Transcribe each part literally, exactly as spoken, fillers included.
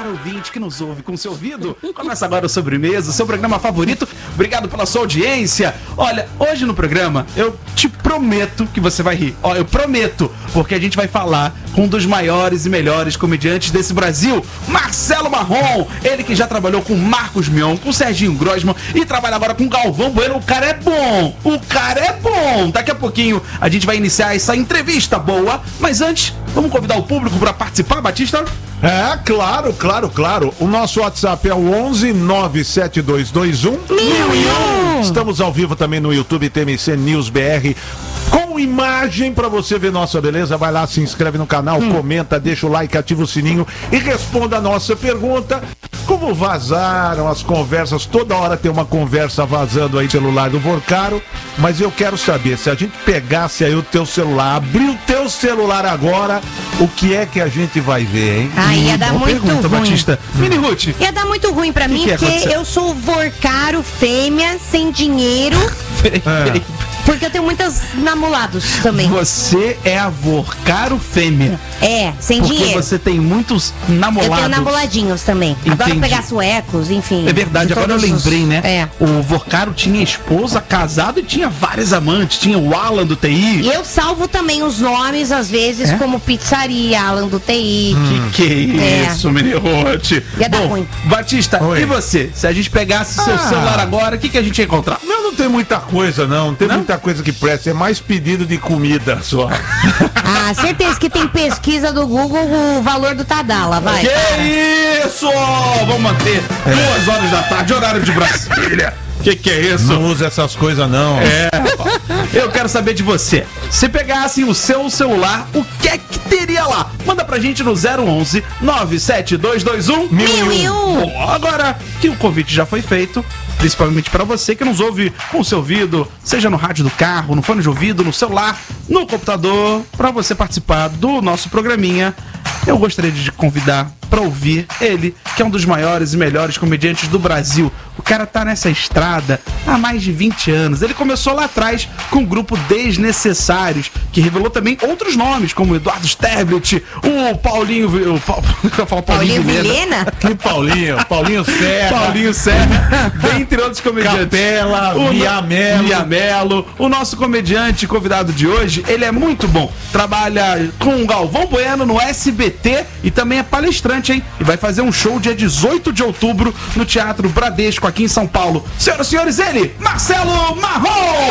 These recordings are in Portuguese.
caro ouvinte que nos ouve com seu ouvido. Começa agora o Sobremesa, o seu programa favorito. Obrigado pela sua audiência. Olha, hoje no programa eu te prometo que você vai rir. Ó, eu prometo, porque a gente vai falar com um dos maiores e melhores comediantes desse Brasil, Marcelo Marrom. Ele que já trabalhou com Marcos Mion, com Serginho Grosman e trabalha agora com Galvão Bueno. O cara é bom, o cara é bom. Daqui a pouquinho a gente vai iniciar essa entrevista boa, mas antes, vamos convidar o público para participar, Batista? É, claro, claro, claro. O nosso WhatsApp é o onze nove sete dois dois um mil e um. Estamos ao vivo também no YouTube T M C News B R com imagem pra você ver nossa beleza. Vai lá, se inscreve no canal, hum. comenta, deixa o like, ativa o sininho e responda a nossa pergunta. Como vazaram as conversas? Toda hora tem uma conversa vazando aí no celular do Vorcaro, mas eu quero saber, se a gente pegasse aí o teu celular, abrir o teu celular agora, o que é que a gente vai ver, hein? Ah, ia dar Boa muito pergunta, ruim. Batista. Mini Ruth. Ia dar muito ruim pra Que mim, que porque aconteceu? eu sou Vorcaro, fêmea, sem dinheiro, Peraí, peraí. porque eu tenho muitos namorados também. Você é a Vorcaro fêmea. É, sem Porque dinheiro. você tem muitos namolados. Eu tenho namoradinhos também. Entendi. Adoro pegar suecos, enfim. É verdade, de agora eu todos os- lembrei, né? É. O Vorcaro tinha esposa, casado e tinha vários amantes. Tinha o Alan do T I. E eu salvo também os nomes, às vezes, É? como Pizzaria, Alan do T I. Que que é isso, Mini Ruth? Ia dar Bom, ruim. Batista, Oi. e você? Se a gente pegasse seu Ah. celular agora, o que, que a gente ia encontrar? Não, não tem muita coisa, não. Não tem Não? muita coisa que presta. É mais pedido de comida só. Ah, certeza que tem pesquisa do Google o valor do Tadala, vai. Que isso? Vamos manter duas horas da tarde, horário de Brasília. Que que é isso? Não usa essas coisas, não. É, rapaz. Eu quero saber de você. Se pegassem o seu celular, o que é que teria lá? Manda pra gente no zero onze nove sete dois dois um Mil e um. Bom, agora que o convite já foi feito, principalmente pra você que nos ouve com o seu ouvido, seja no rádio do carro, no fone de ouvido, no celular, no computador, pra você participar do nosso programinha, eu gostaria de convidar pra ouvir ele, que é um dos maiores e melhores comediantes do Brasil. O cara tá nessa estrada há mais de vinte anos. Ele começou lá atrás com o grupo Desnecessários, que revelou também outros nomes, como o Eduardo Sterblit, o Paulinho... O pa... Eu falo Paulinho, Paulinho Vilhena. Vilhena? Que Paulinho, Paulinho Serra, Paulinho Serra, dentre outros comediantes. Capela, O no- Viamelo. Viamelo. O nosso comediante convidado de hoje, ele é muito bom. Trabalha com o Galvão Bueno no S B T e também é palestrante, hein? E vai fazer um show dia dezoito de outubro no Teatro Bradesco, aqui em São Paulo. Senhoras e senhores, ele, Marcelo Marrom!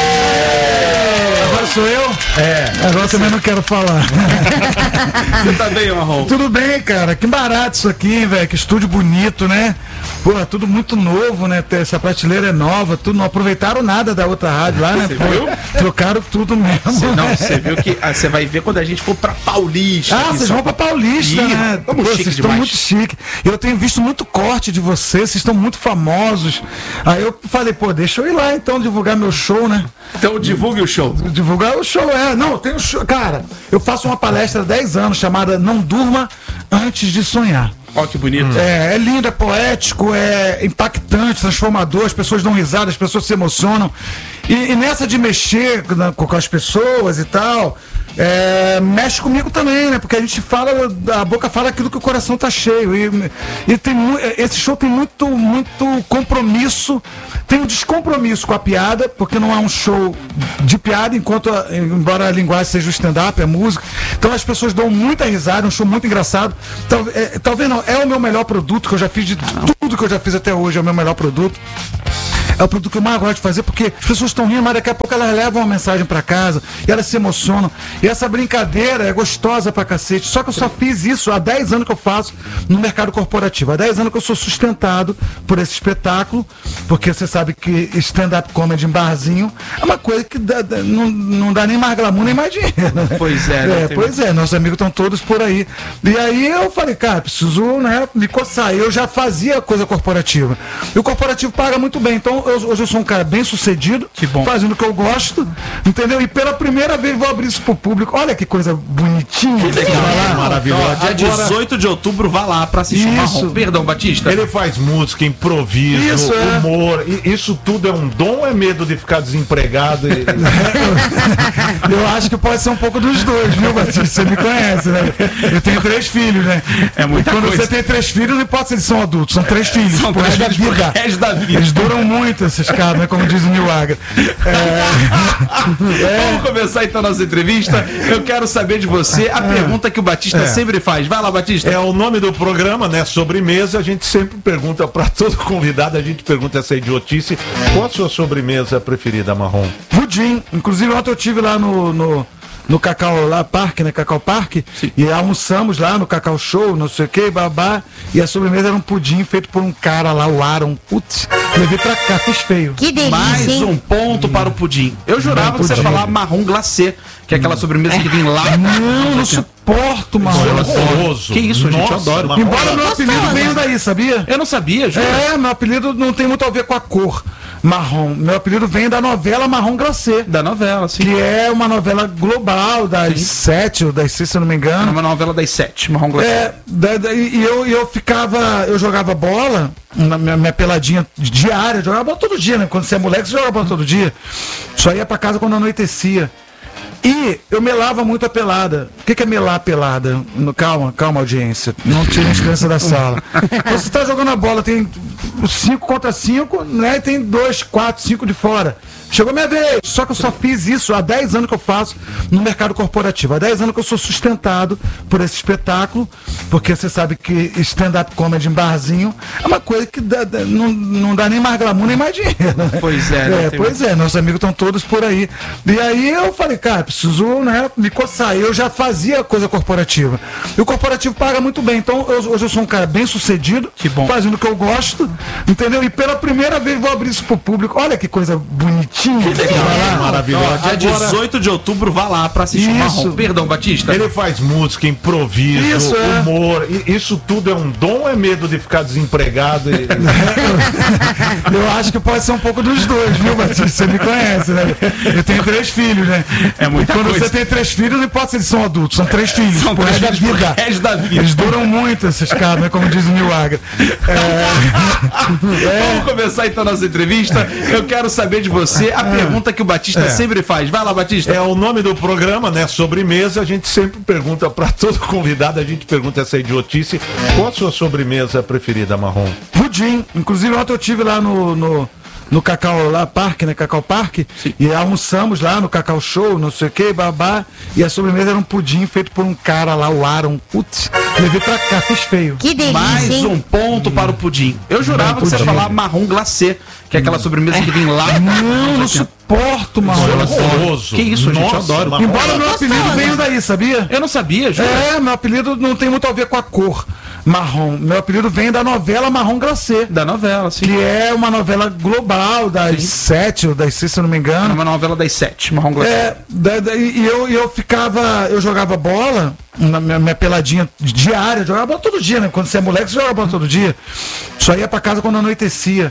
Agora sou eu? É. Agora eu também não quero falar. Você tá bem, Marrom? Tudo bem, cara. Que barato isso aqui, velho. Que estúdio bonito, né? Pô, é tudo muito novo, né? Essa prateleira é nova, tudo. Não aproveitaram nada da outra rádio lá, né? Você Pô, viu? trocaram tudo mesmo. Você, não, né? você viu que ah, você vai ver quando a gente for pra Paulista. Ah, aqui em vocês São vão pra Paulo. Paulista, Ih, né? Vamos Pô, chique vocês estão demais. muito chique. Eu tenho visto muito corte de vocês, vocês estão muito famosos. Aí eu falei, pô, deixa eu ir lá então divulgar meu show, né? Então divulgue o show. Divulgar o show, é. Não, eu tenho show. Cara, eu faço uma palestra há dez anos chamada Não Durma Antes de Sonhar. Ó, que bonito. É, é lindo, é poético, é impactante, transformador, as pessoas dão risada, as pessoas se emocionam. E, e nessa de mexer na- com as pessoas e tal, é, mexe comigo também, né? Porque a gente fala, a boca fala aquilo que o coração tá cheio. E, e tem mu- esse show tem muito, muito compromisso, tem um descompromisso com a piada, porque não é um show de piada, enquanto a- embora a linguagem seja o stand-up, é música. Então as pessoas dão muita risada, é um show muito engraçado. Tal- é, talvez não, é o meu melhor produto que eu já fiz de tudo que eu já fiz até hoje, é o meu melhor produto. É o produto que eu mais gosto de fazer, porque as pessoas estão rindo, mas daqui a pouco elas levam uma mensagem pra casa e elas se emocionam. E essa brincadeira é gostosa pra cacete. Só que eu só fiz isso há dez anos que eu faço no mercado corporativo. Há dez anos que eu sou sustentado por esse espetáculo, porque você sabe que stand-up comedy em barzinho é uma coisa que dá- dá- não, não dá nem mais glamour, nem mais dinheiro. Né? Pois é, né? É, Tem- pois é, nossos amigos estão todos por aí. E aí eu falei, cara, preciso, né, me coçar. Eu já fazia coisa corporativa. E o corporativo paga muito bem. Então eu- hoje eu sou um cara bem sucedido, Que bom. fazendo o que eu gosto, entendeu? E pela primeira vez vou abrir isso pro público. Olha que coisa bonitinha. Que Legal, maravilhoso. Ó, dia Agora- dezoito de outubro, vá lá pra assistir o Isso. Marrom. Perdão, Batista. Ele faz música, improviso, Isso, é. humor. E isso tudo é um dom ou é medo de ficar desempregado? E... Eu acho que pode ser um pouco dos dois, viu, Batista? Você me conhece, né? Eu tenho três filhos, né? É muita E quando coisa. você tem três filhos, não importa se eles são adultos, são três filhos. São pro três resto filhos pro da vida. resto da vida. Eles duram muito, esses caras, né? Como diz o Neil Agra. Vamos começar então nossa entrevista. Eu quero saber de você a pergunta que o Batista É. sempre faz. Vai lá, Batista. É o nome do programa, né? Sobremesa. A gente sempre pergunta pra todo convidado, a gente pergunta essa idiotice. Qual a sua sobremesa preferida, Marrom? Pudim. Inclusive, ontem eu estive lá no, no, no Cacau lá, Parque, né? Cacau Parque. E almoçamos lá no Cacau Show, não sei o que, babá. E a sobremesa era um pudim feito por um cara lá, o Aaron. Putz, levei pra cá, fiz feio. Que delícia, Mais hein? um ponto para o pudim. Eu jurava que você ia pudim. falar marrom glacê, que é aquela sobremesa que vem lá. Não, não suporto, mano. Horroroso. Que isso, gente, eu adoro. Marrom. Embora meu Gostoso. apelido venha daí, sabia? Eu não sabia, juro. É, meu apelido não tem muito a ver com a cor marrom. Meu apelido vem da novela Marrom Glacê, Da novela, assim. que é uma novela global das sete ou das seis, se eu não me É engano. uma novela das sete, marrom glacê. É, da- da- e eu, e eu ficava, eu jogava bola, na minha, minha peladinha diária, eu jogava bola todo dia, né? Quando você é moleque, você joga bola todo dia. Só ia pra casa quando anoitecia. E eu melava muito a pelada. O que, que é melar a pelada? No, calma, calma, audiência. Não tirem as crianças da sala. Você tá jogando a bola, tem cinco contra cinco, né? E tem dois, quatro, cinco de fora. Chegou minha vez. Só que eu só fiz isso há dez anos que eu faço no mercado corporativo. Há dez anos que eu sou sustentado por esse espetáculo, porque você sabe que stand-up comedy em barzinho é uma coisa que dá- dá- não, não dá nem mais glamour, nem mais dinheiro. Né? Pois é, não é tem pois é, nossos amigos estão todos por aí. E aí eu falei, cara, preciso, né, me coçar. Eu já fazia coisa corporativa. E o corporativo paga muito bem. Então, eu- hoje eu sou um cara bem sucedido, Que bom. fazendo o que eu gosto, entendeu? E pela primeira vez vou abrir isso pro público. Olha que coisa bonitinha. Vai lá. Maravilhoso. Ó, dia Agora- dezoito de outubro, vá lá pra assistir o Isso. marrom. Perdão, Batista. Ele faz música, improviso, Isso, é. humor. E isso tudo é um dom ou é medo de ficar desempregado? E... Eu acho que pode ser um pouco dos dois, viu, Batista? Você me conhece, né? Eu tenho três filhos, né? É muita E quando coisa. você tem três filhos, não importa se eles são adultos, são três filhos. São pro três resto da filhos pro vida. resto da vida. Eles duram muito, esses caras, né? Como diz o Neil Agra. Vamos começar então nossa entrevista. Eu quero saber de você a pergunta que o Batista É. sempre faz. Vai lá, Batista. É o nome do programa, né? Sobremesa. A gente sempre pergunta pra todo convidado, a gente pergunta essa idiotice. Qual a sua sobremesa preferida, Marrom? Pudim. Inclusive, ontem eu estive lá no, no, no Cacau lá, Parque, né? Cacau Parque. E almoçamos lá no Cacau Show, não sei o que, babá. E a sobremesa era um pudim feito por um cara lá, o Aaron. Putz, levei pra cá, fiz feio. Que delícia, Mais hein? um ponto para o pudim. Eu jurava que você ia pudim. falar marrom glacê, que é aquela sobremesa que vem lá. Não, não suporto, mano. Horroroso. Que isso, gente, eu adoro. Marrom. Embora meu Gostoso. apelido venha daí, sabia? Eu não sabia, juro. É, meu apelido não tem muito a ver com a cor marrom. Meu apelido vem da novela Marrom Glacê, Da novela, assim. que é uma novela global das sete ou das seis, se eu não me É engano. uma novela das sete, marrom glacê. É, da- da- e eu, e eu ficava, eu jogava bola, na minha, minha peladinha diária, eu jogava bola todo dia, né? Quando você é moleque, você joga bola todo dia. Só ia pra casa quando anoitecia.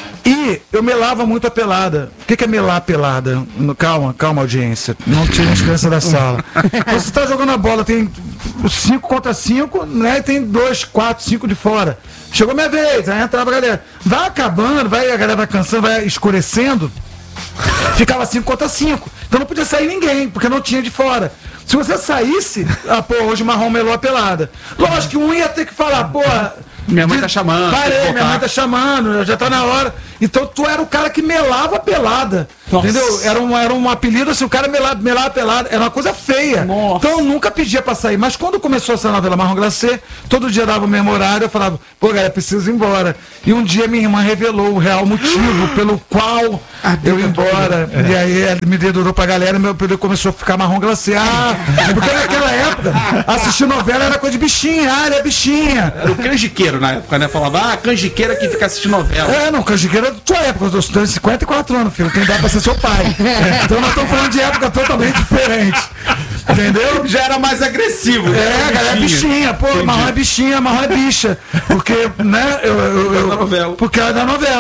E eu melava muito a pelada. O que, que é melar a pelada? No, calma, calma, audiência. Não tirem as crianças da sala. Você tá jogando a bola, tem cinco contra cinco, né? E tem dois, quatro, cinco de fora. Chegou minha vez, aí entrava a galera. Vai acabando, vai, a galera vai cansando, vai escurecendo. Ficava cinco contra cinco. Então não podia sair ninguém, porque não tinha de fora. Se você saísse, ah, pô, hoje o Marrom melou a pelada. Lógico que um ia ter que falar, pô. Minha mãe tá chamando, tem que Parei, minha voltar. mãe tá chamando, já tá na hora. Então tu era o cara que melava a pelada. Nossa. Entendeu? Era um, era um apelido assim, o cara melava, melava a pelada. Era uma coisa feia. Nossa. Então eu nunca pedia pra sair. Mas quando começou essa novela Marrom Glacê, todo dia dava o mesmo horário, eu falava, pô, galera, preciso ir embora. E um dia minha irmã revelou o real motivo pelo qual eu ia embora. E aí ela me dedurou pra galera e meu apelido começou a ficar Marrom Glacê. Ah, porque naquela época, assistir novela era coisa de bichinha. Ah, ele é bichinha. Era o canjiqueiro na época, né? Falava, ah, canjiqueira que fica assistindo novela. É, não, canjiqueira é da tua época, eu tenho cinquenta e quatro anos, filho, tem idade pra ser seu pai. Então nós estamos falando de época totalmente diferente. Entendeu? Já era mais agressivo. já É, era a galera é bichinha, pô, Entendi. marrom é bichinha, marrom é bicha. Porque, né, eu, eu, eu- da novela. Porque é da novela.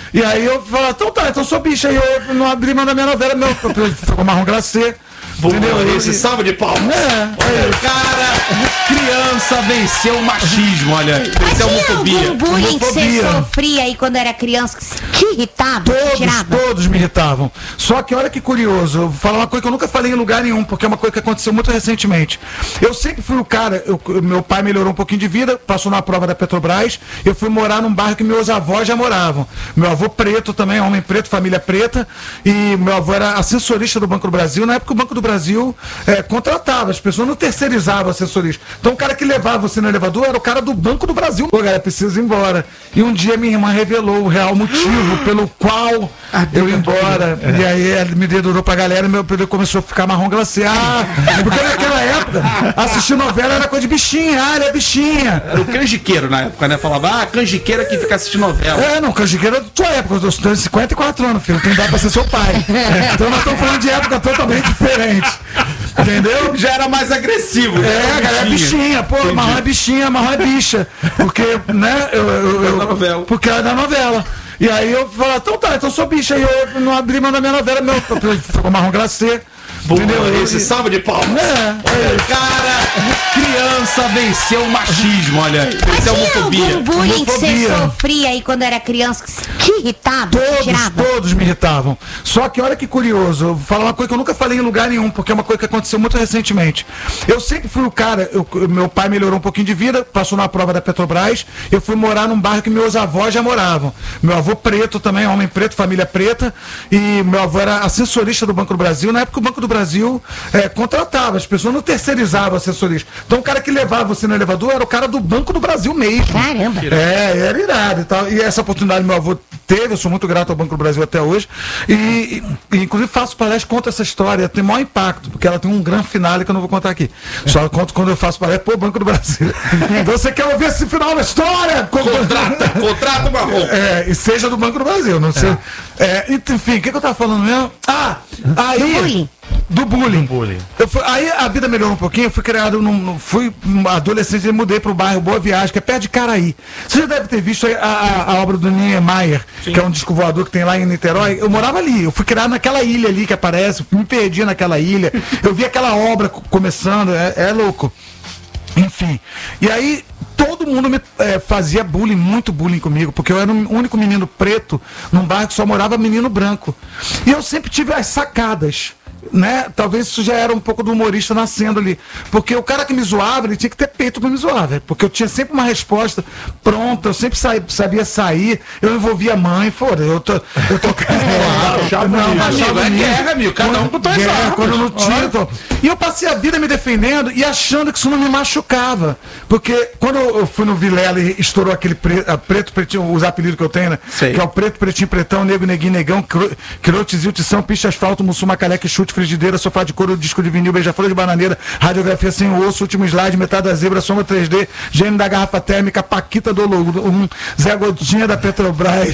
E aí eu falava, então tá, então sou bicha. Aí eu não abri mão da minha novela, meu, ficou marrom glacê. Entendeu? Esse salve de palmas. É, Olha, cara, criança venceu o machismo, olha. Venceu a Mas tinha homofobia. algum bullying que você Homofobia. sofria aí quando era criança que te irritava, te Todos, tirava? todos me irritavam. Só que olha que curioso, eu vou falar uma coisa que eu nunca falei em lugar nenhum, porque é uma coisa que aconteceu muito recentemente. Eu sempre fui o cara, eu- meu pai melhorou um pouquinho de vida, passou na prova da Petrobras, eu fui morar num bairro que meus avós já moravam. Meu avô preto também, homem preto, família preta, e meu avô era assessorista do Banco do Brasil. Na época o Banco do Brasil eh, contratava, as pessoas não terceirizavam assessorista. Então o cara que levava você no elevador era o cara do Banco do Brasil. Pô, galera, preciso ir embora. E um dia minha irmã revelou o real motivo pelo qual eu ia embora. E aí ela me dedurou pra galera e meu período começou a ficar marrom glacê. Ah, porque naquela época assistir novela era coisa de bichinha. Ah, ele é bichinha. Era o canjiqueiro na época, né? Falava, ah, canjiqueira que fica assistindo novela. É, não, canjiqueiro é da tua época. Eu tenho cinquenta e quatro anos, filho. Tem idade pra ser seu pai. Então nós estamos falando de época totalmente diferente. Entendeu? Já era mais agressivo. né? É, Era galera, é bichinha, pô, Entendi. marrom é bichinha, marrom é bicha. Porque, né, eu. eu, eu da novela. Porque era da novela. E aí eu falava, então tá, então sou bicha. Aí eu não abri mão da minha novela, meu, ficou marrom glacê. Entendeu? Esse E- salve de palmas. É, Olha, cara, criança venceu o machismo, olha. Mas Venceu a tinha homofobia. algum bullying que você Homofobia. sofria aí quando era criança que te irritava, te Todos, tirava? todos me irritavam. Só que olha que curioso, eu vou falar uma coisa que eu nunca falei em lugar nenhum, porque é uma coisa que aconteceu muito recentemente. Eu sempre fui o cara, eu- meu pai melhorou um pouquinho de vida, passou na prova da Petrobras, eu fui morar num bairro que meus avós já moravam. Meu avô preto também, homem preto, família preta, e meu avô era assessorista do Banco do Brasil. Na época o Banco do Brasil eh, contratava, as pessoas não terceirizavam assessorista. Então o cara que levava você no elevador era o cara do Banco do Brasil mesmo. Caramba. É, era irado e tal. E essa oportunidade meu avô teve, eu sou muito grato ao Banco do Brasil até hoje. E, e- e, inclusive faço palestra, conto essa história, tem maior impacto, porque ela tem um grande finale que eu não vou contar aqui. Só conto quando eu faço palestra pro Banco do Brasil. Então você quer ouvir esse final da história? Contrata, contrata marrom. É, e seja do Banco do Brasil, não sei. É, enfim, o que, que eu tava falando mesmo? Ah, aí. Do bullying. Do bullying. Eu fui- aí a vida melhorou um pouquinho, eu fui criado num. num- fui um adolescente e mudei pro bairro Boa Viagem, que é perto de Caraí. Você já deve ter visto aí a, a- a obra do Niemeyer, que é um disco voador que tem lá em Niterói. Eu morava ali, eu fui criado naquela ilha ali que aparece, me perdi naquela ilha. Eu vi aquela obra co- começando, é, é louco. Enfim. E aí todo mundo me eh, fazia bullying, muito bullying comigo, porque eu era o único menino preto num bairro que só morava menino branco. E eu sempre tive as sacadas. Né? Talvez isso já era um pouco do humorista nascendo ali. Porque o cara que me zoava, ele tinha que ter peito pra me zoar, velho. Porque eu tinha sempre uma resposta pronta, eu sempre sa- sabia sair, eu envolvia a mãe, foda, eu tô. Eu tô achava não, bonito. achava É bonito. guerra, amigo. Cada um com suas Guerra, armas. quando eu não tinha, então. E eu passei a vida me defendendo e achando que isso não me machucava. Porque quando eu fui no Vilela e estourou aquele pre, a preto, pretinho, os apelidos que eu tenho, né? Sei. Que é o preto, pretinho, pretão, nego, neguinho, negão, crotizil, tição, picha, asfalto, mussuma, caleque, chute, frigideira, sofá de couro, disco de vinil, beija-flor de bananeira, radiografia sem osso, último slide, metade da zebra, soma três D, gênio da garrafa térmica, Paquita do Louro, um Zé Gotinha da Petrobras.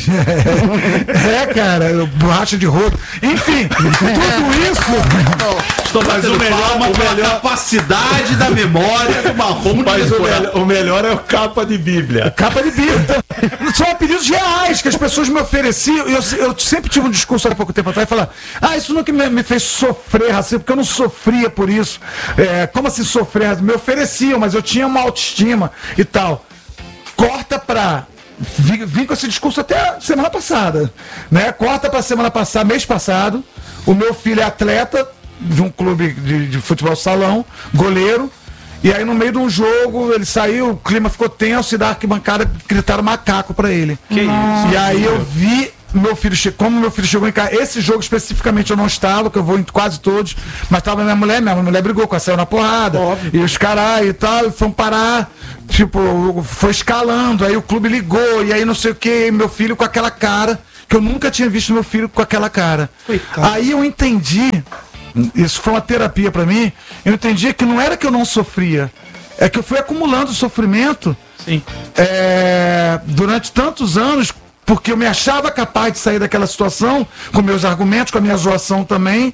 É, cara, borracha de rodo. Enfim, tudo isso. Estou batendo o melhor- palma o pela melhor- capacidade da memória do marrom de Mas o, decorar. melhor- o melhor é o capa de Bíblia. Capa de Bíblia. São apelidos reais que as pessoas me ofereciam. E eu, eu sempre tive um discurso há pouco tempo atrás, falar, ah, isso nunca me, me fez sofrer racismo, porque eu não sofria por isso. É, como assim sofrer racismo? Me ofereciam, mas eu tinha uma autoestima e tal. Corta pra... Vim, vim com esse discurso até semana passada, né? Corta pra semana passada, mês passado. O meu filho é atleta de um clube de, de futebol salão, goleiro. E aí no meio de um jogo, ele saiu, o clima ficou tenso e da arquibancada gritaram macaco pra ele. Que isso? E aí eu vi meu filho, che- como meu filho chegou em casa, esse jogo especificamente eu não estava, que eu vou em quase todos, mas tava minha mulher, minha mulher brigou com a saiu na porrada, Óbvio. e os caras e tal, e foram parar, tipo, foi escalando, aí o clube ligou, e aí não sei o que, meu filho com aquela cara, que eu nunca tinha visto meu filho com aquela cara. Coitado. Aí eu entendi, isso foi uma terapia pra mim, eu entendi que não era que eu não sofria, é que eu fui acumulando sofrimento Sim. é, durante tantos anos, porque eu me achava capaz de sair daquela situação, com meus argumentos, com a minha zoação também,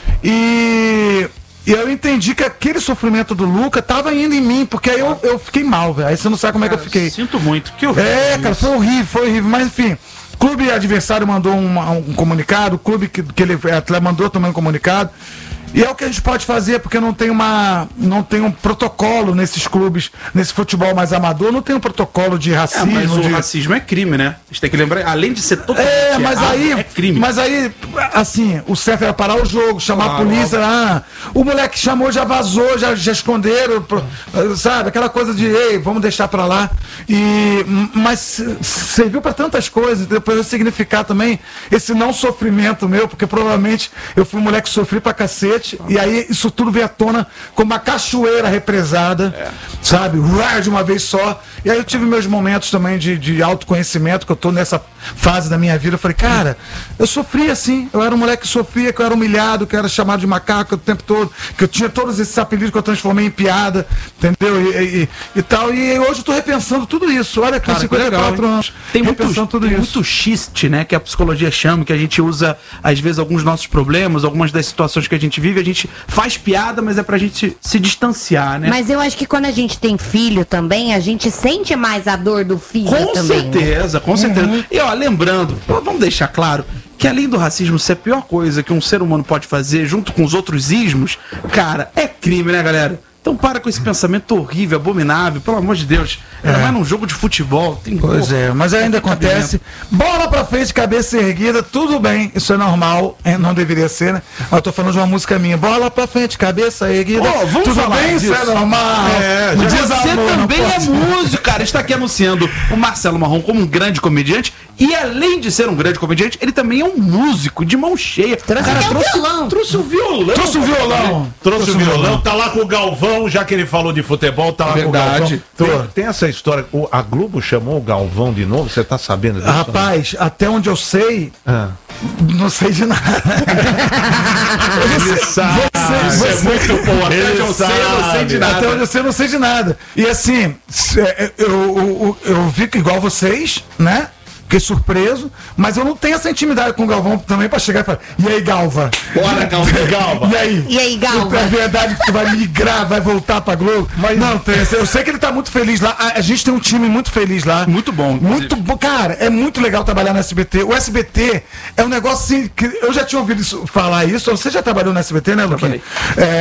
e, e eu entendi que aquele sofrimento do Luca estava indo em mim, porque aí eu, eu fiquei mal, velho. Aí você não sabe como é que eu fiquei. Sinto muito. Que horrível. É, cara, foi horrível, foi horrível, mas enfim. clube adversário mandou um, um comunicado, o clube que, que ele atleta mandou também um comunicado. E é o que a gente pode fazer, porque não tem uma não tem um protocolo nesses clubes, nesse futebol mais amador, não tem um protocolo de É, racismo. mas o de... racismo é crime, né? A gente tem que lembrar, além de ser totalmente É, mas errado, aí, é crime. mas aí, assim, o certo era parar o jogo, chamar Claro, a polícia, ah, o moleque chamou, já vazou, já, já esconderam, pro- sabe, aquela coisa de, ei, vamos deixar pra lá. E, mas serviu pra tantas coisas, depois eu significar também esse não sofrimento meu, porque provavelmente eu fui um moleque que sofri pra cacete, e aí isso tudo veio à tona como uma cachoeira represada, É. sabe, uar de uma vez só. E aí eu tive meus momentos também de, de autoconhecimento, que eu tô nessa fase da minha vida. Eu falei, cara, eu sofri assim. Eu era um moleque que sofria, que eu era humilhado, que eu era chamado de macaco o tempo todo, que eu tinha todos esses apelidos que eu transformei em piada, entendeu? E, e, e tal. E hoje eu tô repensando tudo isso. Olha, com Cara, que cinquenta e quatro legal, hein? anos. Tem muito, repensando tudo tem isso. muito xiste, né? Que a psicologia chama, que a gente usa, às vezes, alguns nossos problemas, algumas das situações que a gente vive, a gente faz piada, mas é pra gente se distanciar, né? Mas eu acho que quando a gente tem filho também, a gente sente mais a dor do filho Com também. né? certeza, com certeza. E ó, lembrando, vamos deixar claro que além do racismo ser a pior coisa que um ser humano pode fazer junto com os outros ismos, cara, é crime, né, galera? Então para com esse pensamento horrível, abominável, pelo amor de Deus. Ainda mais num jogo de futebol. Tem Pois porra, é, mas ainda tem acontece. Bola pra frente, cabeça erguida, tudo bem, isso é normal, é, não deveria ser, né? Mas eu tô falando de uma música minha. Bola pra frente, cabeça erguida, Ô, vamos tudo falar bem, isso é disso. normal. É, Não já- diz Você amor, não também é pode. músico, cara. Está aqui anunciando o Marcelo Marrom como um grande comediante. E além de ser um grande comediante, ele também é um músico de mão cheia. Trouxe Cara, até o trouxe, violão. trouxe o violão. Trouxe o violão. Trouxe o violão, tá lá com o Galvão, já que ele falou de futebol, tá lá Verdade. com o Galvão. Tem, tem essa história, o- a Globo chamou o Galvão de novo, você tá sabendo disso? Rapaz, até onde eu sei, Ah. não sei de nada. Ele sabe. Você- Isso é muito bom. Até Ele onde eu sei, eu não sei de sabe. nada. Até onde eu sei, eu não sei de nada. E assim, se- é, eu, eu, eu, eu vi que igual vocês, né? Fiquei surpreso, mas eu não tenho essa intimidade com o Galvão também pra chegar e falar, e aí, Galva? Bora, Galvão. Galva. E aí? E aí, Galva? É verdade que tu vai migrar, vai voltar pra Globo? Mas não, tem, eu sei que ele tá muito feliz lá. A, a gente tem um time muito feliz lá. Muito bom, inclusive. Muito bom. Cara, é muito legal trabalhar no S B T. O S B T é um negócio assim, que eu já tinha ouvido isso- falar isso. Você já trabalhou no S B T, né, Luquinha? Trabalhei.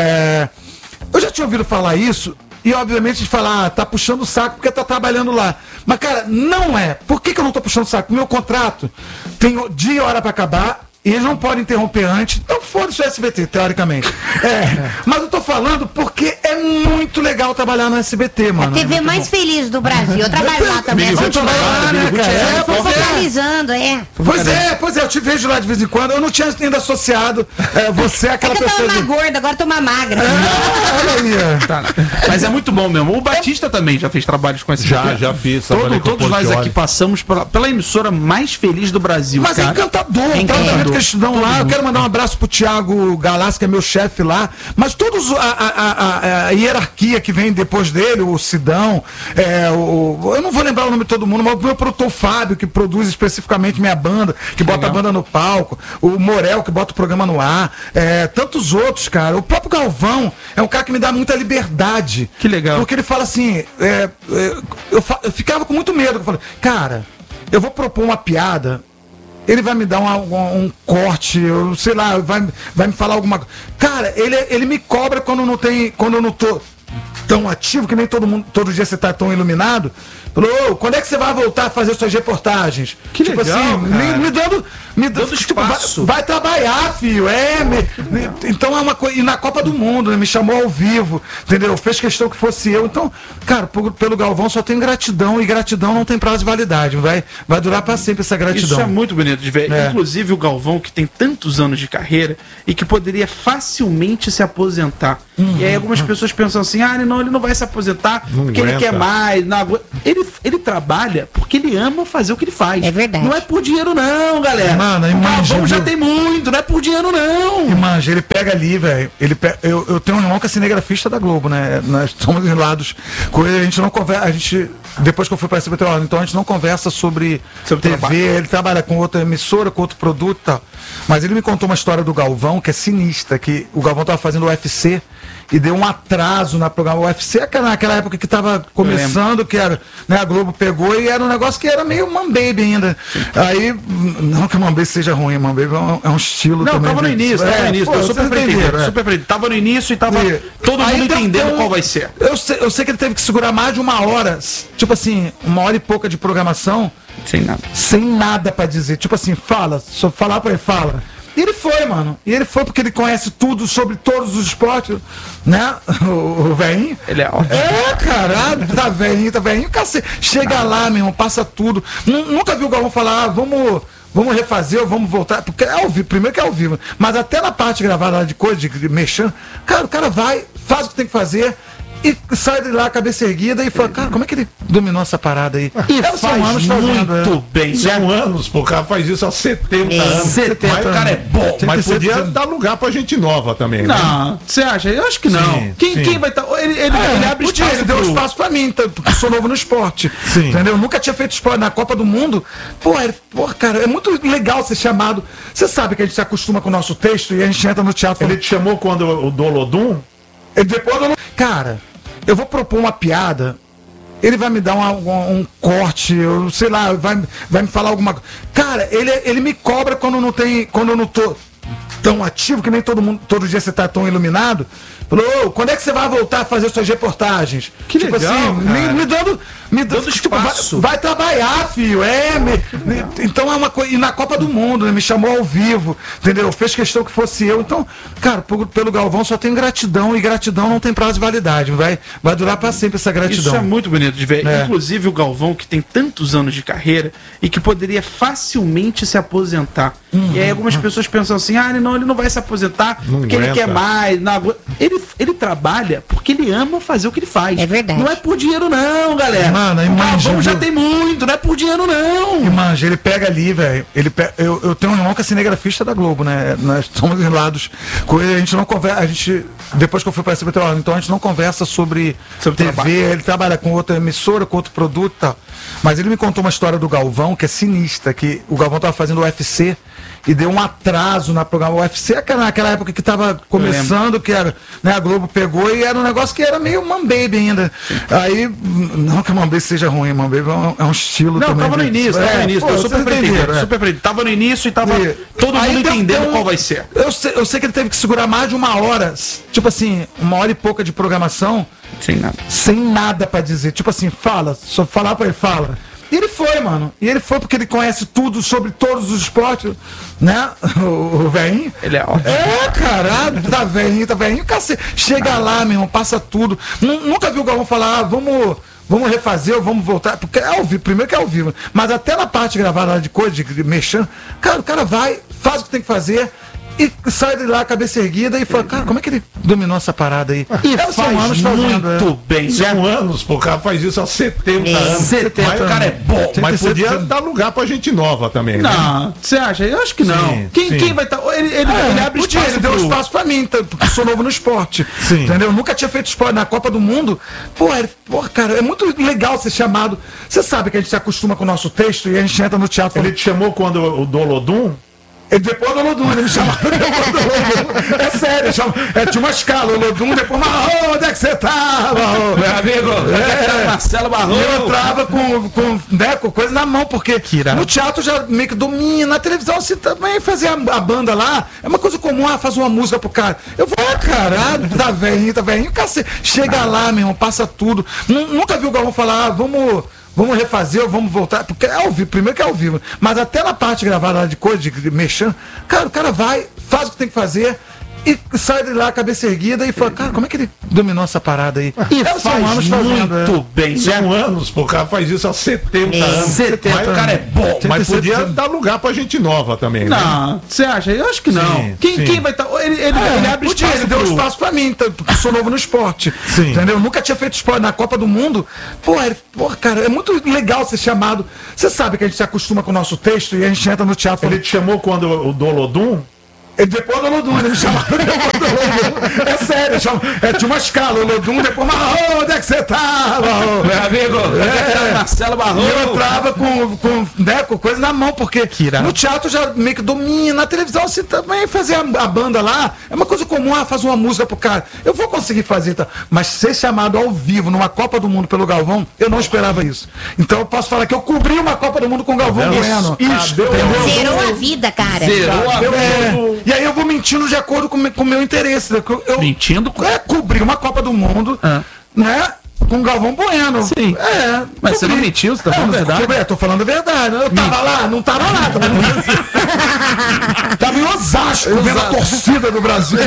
É, eu já tinha ouvido falar isso. E obviamente de falar, ah, tá puxando o saco porque tá trabalhando lá. Mas, cara, não é. Por que, que eu não tô puxando o saco? Meu contrato tem dia e hora pra acabar. E eles não podem interromper antes. Então foda-se o S B T, teoricamente. É. Mas eu tô falando porque é muito legal trabalhar no S B T, mano. A T V É muito mais bom. feliz do Brasil. Eu trabalho lá também. Billy Vou Ruth te vai falar. lá, né, cara? É, Tô pois é. focalizando, é. Pois é, pois é, eu te vejo lá de vez em quando. Eu não tinha ainda associado é, você É àquela que eu tava pessoa. mais De... gorda, agora eu tô mais magra. Ah, olha aí. Tá. Mas é muito bom mesmo. O Batista também já fez trabalhos com esse Já, já fiz, trabalhei Todo, com o todos nós Portiolli. aqui passamos pela, pela emissora mais feliz do Brasil. Mas é cara. encantador, o Encantador. tratamento que eles te dão lá. Eu quero mandar um abraço pro Thiago Galassi, que é meu chefe lá. Mas todos a, a, a- a hierarquia que vem depois dele, o Sidão, é, o, eu não vou lembrar o nome de todo mundo, mas o meu produtor Fábio, que produz especificamente minha banda, que bota a banda no palco, o Morel, que bota o programa no ar, é, tantos outros, cara. O próprio Galvão é um cara que me dá muita liberdade. Que legal. Porque ele fala assim, é, é, eu, fa- eu ficava com muito medo. Eu falei, cara, eu vou propor uma piada. Ele vai me dar uma- uma- um corte, eu sei lá, vai, vai me falar alguma coisa. Cara, ele, ele me cobra quando não tem. Quando eu não tô tão ativo, que nem todo mundo, todo dia você tá tão iluminado. Falou, "Ô, quando é que você vai voltar a fazer suas reportagens? Que legal, me, cara. me dando. Me dando Dando tipo, vai, espaço. vai trabalhar, filho. É, me- me- então é uma coisa. E na Copa do Mundo, né, me chamou ao vivo, entendeu? Fez questão que fosse eu. Então, cara, por- pelo Galvão só tenho gratidão, e gratidão não tem prazo de validade. Vai, vai durar pra sempre essa gratidão. Isso é muito bonito de ver. É. Inclusive o Galvão, que tem tantos anos de carreira e que poderia facilmente se aposentar. E aí algumas pessoas pensam assim, ah, não, ele não vai se aposentar Não porque ele aguenta. quer mais. Não agu- ele, ele trabalha porque ele ama fazer o que ele faz. É verdade. Não é por dinheiro não, galera. Mano, o imagina, Galvão já viu? tem muito, não é por dinheiro não. E, manja, ele pega ali, velho. Ele pe- eu, eu tenho um irmão que é cinegrafista da Globo, né? Nós somos lados com ele, a gente não conversa, a gente depois que eu fui para esse Petróleo, então a gente não conversa sobre, Sobre T V, trabalho. ele trabalha com outra emissora, com outro produto e tal. Mas ele me contou uma história do Galvão, que é sinistra, que o Galvão estava fazendo o U F C e deu um atraso na programa. O U F C é naquela época que estava começando, que era, né, a Globo pegou e era um negócio que era meio Mambaby ainda. Aí, não que o Mambaby seja ruim, o Mambaby é um, é um estilo Não, também. tava no de- início, tava É, no início, pô, deu super vocês pra entender, entenderam, é. super pra entender. Tava no início e tava E- todo Aí mundo deu- entendendo deu- qual vai ser. Eu sei, eu sei que ele teve que segurar mais de uma hora, s- tipo assim, uma hora e pouca de programação, Sem nada. sem nada pra dizer. Tipo assim, fala, só falar pra ele, fala. E ele foi, mano. E ele foi porque ele conhece tudo sobre todos os esportes, né? O, o velhinho. Ele é ótimo. É, caralho, tá velhinho, tá velhinho, cacete. Chega lá, meu irmão, passa tudo. Nu- Nunca vi o Galvão falar, ah, vamos, vamos refazer ou vamos voltar. Porque é ao vivo, primeiro que é ao vivo. Mas até na parte gravada lá de coisa, de, de mexendo, cara, o cara vai, faz o que tem que fazer. E sai de lá, cabeça erguida, e fala, cara, como é que ele dominou essa parada aí? E Era, são faz anos fazendo, é. muito bem. São anos, pô, o cara faz isso há setenta anos. setenta, Mas o cara é bom. Tinha Mas que ser- podia dar lugar pra gente nova também, né? Não, você acha? Eu acho que não. Sim, quem, sim. quem vai estar. Ele, ele, É, ele abre podia, espaço ele deu pro- espaço pra mim, tá, porque eu sou novo no esporte. Sim. Entendeu? Nunca tinha feito esporte na Copa do Mundo. Pô, é, pô, cara, é muito legal ser chamado. Você sabe que a gente se acostuma com o nosso texto e a gente entra no teatro. Ele te chamou quando o Dolodum? Ele depois eu não... Cara, eu vou propor uma piada. Ele vai me dar uma- um, um corte, eu sei lá, vai, vai me falar alguma coisa. Cara, ele, ele me cobra quando não tem. Quando eu não tô tão ativo, que nem todo mundo, todo dia você tá tão iluminado. Falou, ô, quando é que você vai voltar a fazer suas reportagens? Que tipo legal, assim, me, cara. me dando. Me dando Dando tipo, vai, espaço. vai trabalhar, filho. É, me- me- então é uma coisa. E na Copa do Mundo, né, me chamou ao vivo, entendeu? Fez questão que fosse eu. Então, cara, por- pelo Galvão só tem gratidão e gratidão não tem prazo de validade. Vai, vai durar pra sempre essa gratidão. Isso é muito bonito de ver. É. Inclusive o Galvão, que tem tantos anos de carreira e que poderia facilmente se aposentar. Uhum. E aí algumas pessoas pensam assim: ah, ele não, ele não vai se aposentar Não porque ele aguenta. quer mais. Não agu- ele, ele trabalha porque ele ama fazer o que ele faz. É verdade. Não é por dinheiro, não, galera. Mano, o imagina, Galvão já viu? tem muito, não é por dinheiro, não. E, manja, ele pega ali, velho. Ele pe- eu, eu tenho um irmão que é cinegrafista da Globo, né? Nós somos lados. Com ele, a gente não conversa. A gente, depois que eu fui para esse Petróleo, então a gente não conversa sobre, Sobre T V. trabalho. Ele trabalha com outra emissora, com outro produto e tal. Mas ele me contou uma história do Galvão, que é sinistra, que o Galvão tava fazendo o U F C e deu um atraso na programa. O U F C é naquela época que tava começando, que era, né, a Globo pegou e era um negócio que era meio Mambaby ainda. Aí, não que o Mambaby seja ruim, o Mambaby é um, é um estilo Não, também. tava no de- início, tava É, no início, pô, deu vocês super pra entender, entenderam, é. super pra entender. Tava no início e tava E- todo Aí mundo deu- entendendo deu- qual vai ser. Eu sei, eu sei que ele teve que segurar mais de uma hora, s- tipo assim, uma hora e pouca de programação, Sem nada. sem nada pra dizer. Tipo assim, fala, só falar pra ele, fala. E ele foi, mano. E ele foi porque ele conhece tudo sobre todos os esportes, né? O, o velhinho. Ele é ótimo. É, caralho, tá velhinho, tá velhinho, cacete. Chega lá, meu irmão, passa tudo. Nu- Nunca vi o Galvão falar, ah, vamos, vamos refazer ou vamos voltar. Porque é ao vivo, primeiro que é ao vivo. Mas até na parte gravada lá de coisa, de, de mexendo, cara, o cara vai, faz o que tem que fazer. E sai de lá, cabeça erguida, e fala, cara, como é que ele dominou essa parada aí? E É, são faz anos fazendo, é. muito bem. São anos, pô, o cara faz isso há setenta anos. setenta, Mas o cara é bom. Tinha Mas que ser- podia dar lugar pra gente nova também, né? Não, você acha? Eu acho que não. Sim, quem, sim. quem vai estar. Ele, ele, É, ele abre podia, espaço. ele deu pro- espaço pra mim, tá, porque eu sou novo no esporte. Sim. Entendeu? Nunca tinha feito esporte na Copa do Mundo. Pô, é, pô, cara, é muito legal ser chamado. Você sabe que a gente se acostuma com o nosso texto e a gente entra no teatro. Ele te chamou quando o Dolodum? Ele depois do Olodum, ele me chamava depois do Olodum. É sério, ele chama, é, tinha uma escala, Olodum, depois, Marrom, onde é que você tá, Marrom? Meu amigo, É. Marcelo Barroso. E eu entrava com, com, né, com coisa na mão, porque irado. no teatro já meio que domina, na televisão você também fazia a, a banda lá, é uma coisa comum, ah, faz uma música pro cara. Eu vou, ah, caralho, tá velhinho, tá velhinho, cacete. Chega lá, meu irmão, passa tudo. Nu- Nunca vi o Galvão falar, ah, vamos, vamos refazer ou vamos voltar, porque é ao vivo, primeiro que é ao vivo. Mas até na parte gravada lá de coisa, de, de mexendo, cara, o cara vai, faz o que tem que fazer. E sai de lá, cabeça erguida, e fala, cara, como é que ele dominou essa parada aí? E É, são faz anos fazendo, é. muito bem. São anos, pô, o cara faz isso há setenta anos. setenta, Mas o cara é bom. Mas Tinha que podia ser- dar lugar pra gente nova também, né? Não, você acha? Eu acho que não. Sim, quem, sim. quem vai estar. Ele, ele, ele É, abre podia, espaço. ele deu pro- espaço pra mim, tá, porque eu sou novo no esporte. Sim. Entendeu? Nunca tinha feito esporte na Copa do Mundo. Pô, é, pô, cara, é muito legal ser chamado. Você sabe que a gente se acostuma com o nosso texto e a gente entra no teatro. Ele te chamou quando o Dolodum? Ele depois do Olodum, ele me chamava depois do Olodum. É sério, chama, é, tinha uma escala, Olodum, depois, Marrom, onde é que você tá, Marrom? Meu amigo, É. Marcelo Barroso. E eu entrava com, com, né, com coisa na mão, porque irado. no teatro já meio que domina, na televisão assim também fazer a, a banda lá é uma coisa comum, ah, faz uma música pro cara. Eu vou conseguir fazer, tá? Mas ser chamado ao vivo numa Copa do Mundo pelo Galvão, eu não esperava isso. Então eu posso falar que eu cobri uma Copa do Mundo com o Galvão Bueno. Isso, deu. Zerou a vida, cara. Zerou a Eu, vida. é, e aí eu vou mentindo de acordo com o meu interesse. Né? Eu, eu, Mentindo com... É, cobrir uma Copa do Mundo, Ah. né? Com o Galvão Bueno. Sim. É. Mas você cobri. não mentiu, você tá É, falando a verdade. cobri, eu tô falando a verdade. Eu tava lá, não tava lá. Tava, tava em Osasco, vendo a torcida do Brasil.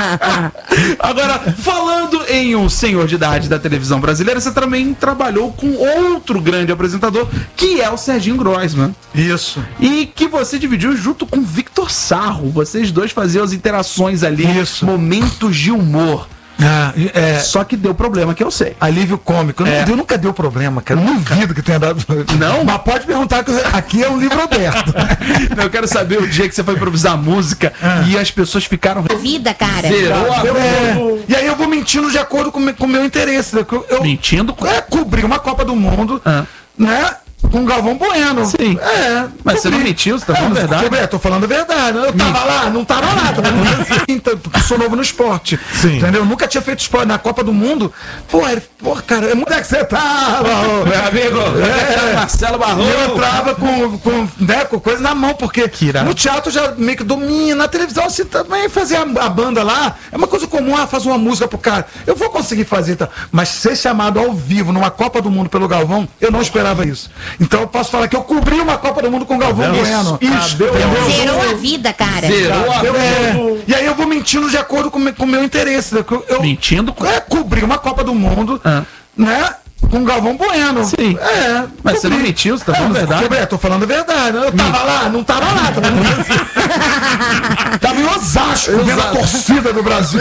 Agora, falando em um senhor de idade da televisão brasileira, você também trabalhou com outro grande apresentador, que é o Serginho Groisman. Isso. E que você dividiu junto com Victor Sarro. Vocês dois faziam as interações ali, Isso. momentos de humor. Ah, é, Só que deu problema, que eu sei. alívio cômico. É. Não, nunca deu problema, cara. Não duvido que tenha dado. Não? Mas pode perguntar que aqui é um livro aberto. Não, eu quero saber o dia que você foi improvisar música e as pessoas ficaram... Vida, cara. Zerou a Eu, vida. é, e aí eu vou mentindo de acordo com o meu interesse. Né? Eu, eu, Mentindo com... é, cobrir uma Copa do Mundo, Ah. né? Com o Galvão Bueno. Sim. É. Mas você cobri. não mentiu, você tá É, falando a verdade. cobri, eu tô falando a verdade. Eu tava lá, não tava lá. Tava então, porque eu sou novo no esporte. Sim. Entendeu? Eu nunca tinha feito esporte na Copa do Mundo. Pô, ele, pô, cara, é muito é que você tava. Meu amigo, É. Marcelo Barroso. E eu entrava com, com, né, com coisa na mão, porque irado. no teatro já meio que domina, na televisão assim também fazer a, a banda lá é uma coisa comum, ah, faz uma música pro cara. Eu vou conseguir fazer, tá? Mas ser chamado ao vivo numa Copa do Mundo pelo Galvão, eu não esperava isso. Então eu posso falar que eu cobri uma Copa do Mundo com o Galvão Bueno. Isso, deu. Zerou a vida, cara. Zerou a Eu, vida. é, e aí eu vou mentindo de acordo com o meu interesse. Né? Eu, eu, Mentindo com... é, cobrir uma Copa do Mundo, Ah. né? Com o Galvão Bueno. Sim. É. Mas você não cobri. mentiu, você tá É, falando a verdade. cobri, eu tô falando a verdade. Eu tava lá, não tava lá. Tava, tava em Osasco, vendo a torcida do Brasil.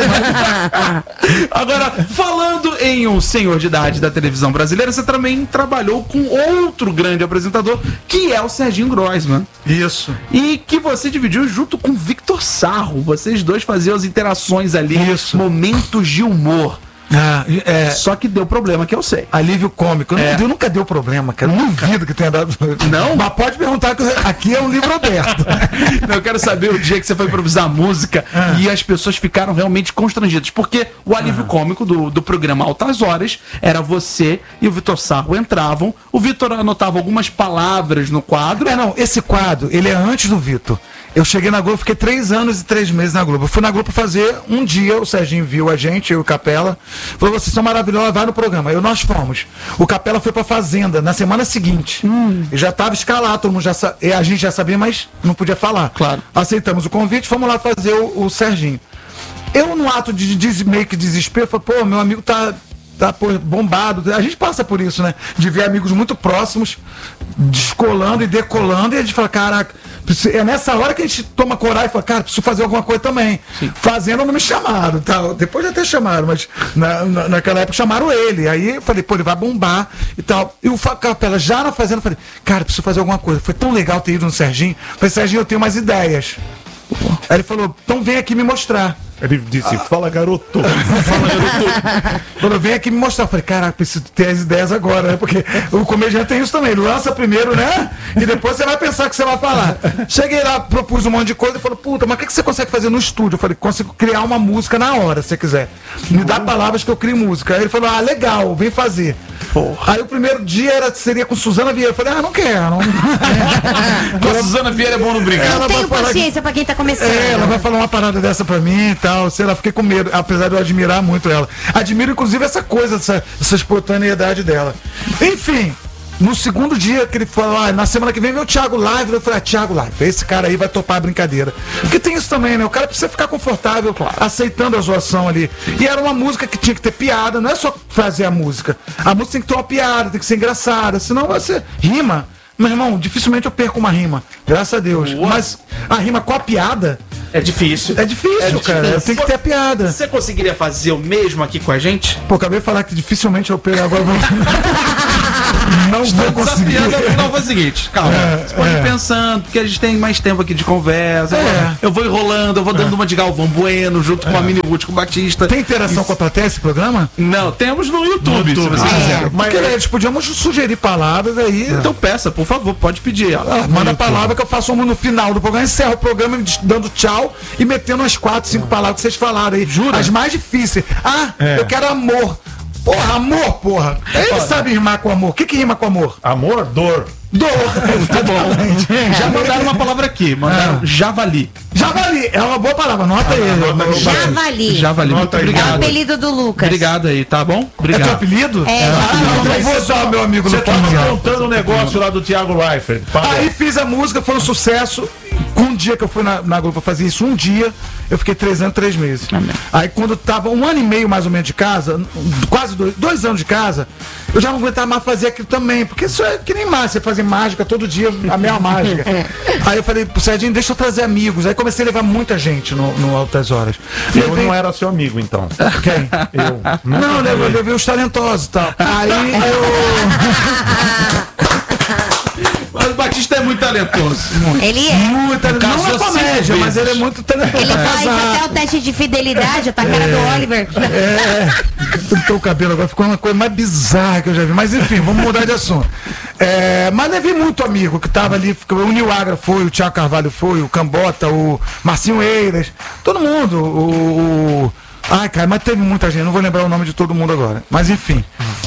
Agora, falando em um senhor de idade da televisão brasileira, você também trabalhou com outro grande apresentador, que é o Serginho Groisman. Isso. E que você dividiu junto com Victor Sarro. Vocês dois faziam as interações ali, Isso. momentos de humor. Ah, é, Só que deu problema, que eu sei. alívio cômico. Não, É. deu, nunca deu problema, cara. Não duvido que tenha dado. Não? Mas pode perguntar que aqui é um livro aberto. Não, eu quero saber o dia que você foi improvisar música e as pessoas ficaram realmente constrangidas. Porque o alívio cômico do, do programa Altas Horas era você e o Vitor Sarro entravam, o Vitor anotava algumas palavras no quadro. É, não, esse quadro, ele é antes do Vitor. Eu cheguei na Globo, fiquei três anos e três meses na Globo. Eu fui na Globo fazer um dia, o Serginho viu a gente, eu e o Capela, falou, vocês são maravilhosos, vai no programa. Aí nós fomos. O Capela foi pra Fazenda na semana seguinte. E já tava escalado, todo mundo já sa... e a gente já sabia, mas não podia falar. Claro. Aceitamos o convite, fomos lá fazer o, o Serginho. Eu, no ato de des... meio que desespero, falei, pô, meu amigo tá... tá pô, bombado. A gente passa por isso, né? De ver amigos muito próximos descolando e decolando, e a gente fala, caraca, é nessa hora que a gente toma coragem e fala, cara, preciso fazer alguma coisa também. Sim. Fazendo não me chamaram, tal. Depois já até chamaram, mas na, na- naquela época chamaram ele. Aí eu falei, pô, ele vai bombar e tal. E o Fa- Capela já na fazenda, eu falei, cara, preciso fazer alguma coisa. Foi tão legal ter ido no Serginho. Eu falei, Serginho, eu tenho umas ideias. Aí ele falou, então vem aqui me mostrar. Ele disse, fala garoto. Quando vem aqui me mostrar, eu falei, caraca, preciso ter as ideias agora, né? Porque o comediante tem isso também, ele lança primeiro, né? E depois você vai pensar o que você vai falar. Cheguei lá, propus um monte de coisa e falou, puta, mas o que que você consegue fazer no estúdio? Eu falei, consigo criar uma música na hora, se você quiser. Me dá palavras que eu crio música. Aí ele falou, ah, legal, vem fazer. Aí o primeiro dia era, seria com Suzana Vieira. Eu falei, ah, não quero. Não... Com a Suzana Vieira é bom não brincar. Ela Não vai tenho falar que- paciência pra quem tá começando. É, ela vai falar uma parada dessa pra mim e tal, sei lá, fiquei com medo, apesar de eu admirar muito ela. Admiro, inclusive, essa coisa, essa, essa espontaneidade dela. Enfim, no segundo dia que ele falou, ah, na semana que vem vem o Thiago Live, eu falei, ah, Thiago Live, esse cara aí vai topar a brincadeira. Porque tem isso também, né? O cara precisa ficar confortável, aceitando a zoação ali. E era uma música que tinha que ter piada, não é só fazer a música. A música tem que ter uma piada, tem que ser engraçada, senão você rima. Meu irmão, dificilmente eu perco uma rima, graças a Deus. Boa. Mas a rima com a piada É difícil. é difícil, É cara. difícil. Tem que ter a piada. Você conseguiria fazer o mesmo aqui com a gente? Pô, acabei de falar que dificilmente eu pego agora. eu vou- Não Estou vou conseguir. desafiando. Não, foi o seguinte, calma. É, Você pode é. ir pensando, porque a gente tem mais tempo aqui de conversa. É. Eu vou enrolando, eu vou dando uma de Galvão Bueno, junto com a Mini Ruth, com o Batista. Tem interação com a plateia esse programa? Não, temos no YouTube, No YouTube. se você Ah, quiser. é. Mas eles podíamos sugerir palavras aí. Então peça, por favor, pode pedir. ó. Ah, manda a palavra que eu faço uma no final do programa, encerro o programa dando tchau e metendo umas quatro, cinco palavras que vocês falaram aí. Jura? As mais difíceis. Ah, É. eu quero amor. Porra, amor, porra. Ele sabe rimar com amor. O que que rima com amor? Amor, dor. Dor. Tá bom. Já mandaram uma palavra aqui, mandaram Ah. javali. Javali, é uma boa palavra, nota aí. anota aí. Javali. Javali, muito Nota aí. É o obrigado. apelido do Lucas. Obrigado aí, tá bom? É teu Obrigado. apelido? É, Ah, não, não vou usar, meu amigo Você tava Luquinha. contando o negócio lá do Thiago Leifert. Aí fiz a música, foi um sucesso. Com um dia que eu fui na, na Globo pra fazer isso, um dia, eu fiquei três anos, três meses. Amém. Aí quando tava um ano e meio mais ou menos de casa, quase dois, dois anos de casa, eu já não aguentava mais fazer aquilo também. Porque isso é que nem mais, você fazer mágica todo dia, a mesma mágica. Aí eu falei pro Serginho, deixa eu trazer amigos. Aí comecei a levar muita gente no, no Altas Horas. Eu Levei- não era seu amigo, então. Quem? Eu. Não, eu levei, eu levei os talentosos e tal. Aí eu. Mas o Batista é muito talentoso. Ele é. Muito talentoso. Não é Casou comédia, cinco mas vezes. ele é muito talentoso. Ele faz Casado. até o teste de fidelidade, tá a cara do Oliver. É, pintou o cabelo agora, ficou uma coisa mais bizarra que eu já vi. Mas enfim, vamos mudar de assunto. É, mas levei muito amigo que tava ali, ficou- o Nil Agra foi, o Thiago Carvalho foi, o Cambota, o Marcinho Eiras, todo mundo. O, o- Ai, cara, mas teve muita gente, não vou lembrar o nome de todo mundo agora. Mas enfim.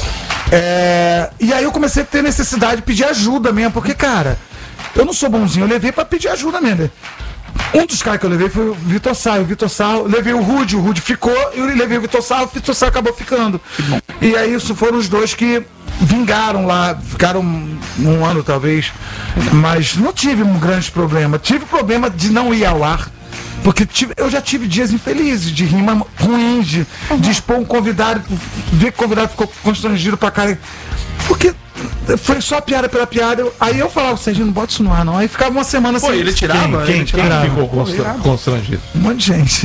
É, e aí eu comecei a ter necessidade de pedir ajuda mesmo, porque, cara, eu não sou bonzinho, eu levei pra pedir ajuda mesmo. Um dos caras que eu levei foi o Vitor Sá. O Vitor Sá, eu levei o Rude, o Rude ficou, e eu levei o Vitor Sá, o Vitor Sá acabou ficando. E aí isso foram os dois que vingaram lá, ficaram um, um ano talvez, mas não tive um grande problema. Tive problema de não ir ao ar. Porque tive- eu já tive dias infelizes, de rima ruim, de, de expor um convidado, ver que o convidado ficou constrangido pra cara. Porque foi só piada pela piada. eu- aí eu falava, Serginho, não bota isso no ar, não. Aí ficava uma semana Pô, sem. ele tirava? Quem, ele quem tirava. ficou constra- constrangido? Um monte de gente.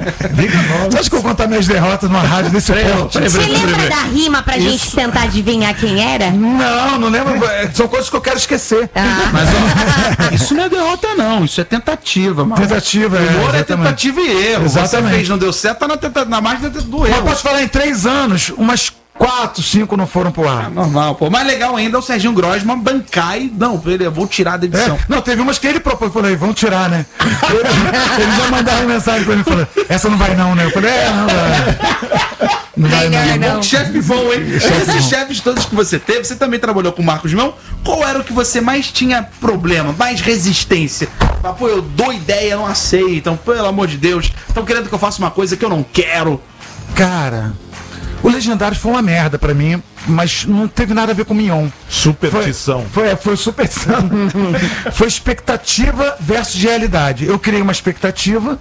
Você acha que eu vou contar minhas derrotas numa rádio desse porte? peraí, Você peraí, lembra peraí. da rima pra gente Isso. tentar adivinhar quem era? Não, não lembro. é, São coisas que eu quero esquecer. Ah. Mas ó, isso não é derrota, não. Isso é tentativa, mano. Tentativa, é, Humor é exatamente. tentativa e erro. Você Exatamente. fez, não deu certo, tá na, tenta, na margem do do Mas erro. posso falar, em três anos, umas quatro, cinco não foram pro ar. Normal, pô. Mais legal ainda é o Serginho Grosman bancar e. Não, ele, eu vou tirar da edição. É, não, teve umas que ele propôs, eu falei, vamos tirar, né? Ele, ele já mandava mensagem pra ele, falou, essa não vai não, né? Eu falei, é, não vai. Não vai Melhor não. não. Chefe bom, hein? Esses chefes todos que você teve, você também trabalhou com o Marcos Mão. Qual era o que você mais tinha problema, mais resistência? Ah, pô, eu dou ideia, não aceitam. Pelo amor de Deus. Estão querendo que eu faça uma coisa que eu não quero. Cara, o Legendários foi uma merda pra mim, mas não teve nada a ver com o Mignon. Superstição. Foi, foi, foi superstição. Foi expectativa versus realidade. Eu criei uma expectativa,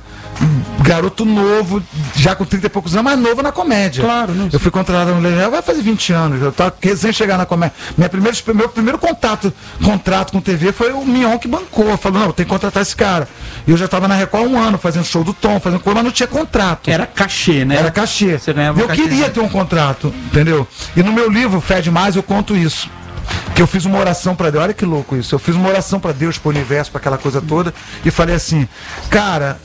garoto novo, já com trinta e poucos anos, mas novo na comédia. Claro, não Eu fui contratado no Legendário, vai fazer vinte anos. Eu tava recém chegar na comédia. Minha primeira, meu primeiro contato, contrato com T V foi o Mignon que bancou. Falou, não, tem que contratar esse cara. E eu já tava na Record há um ano, fazendo show do Tom, fazendo coisa, mas não tinha contrato. Era cachê, né? Era cachê. Você ganhava eu cachê. queria ter um contrato, entendeu? E no meu livro, Fede Mais, eu conto isso. Que eu fiz uma oração pra Deus. Olha que louco isso. Eu fiz uma oração pra Deus, pro universo, pra aquela coisa toda. E falei assim, cara,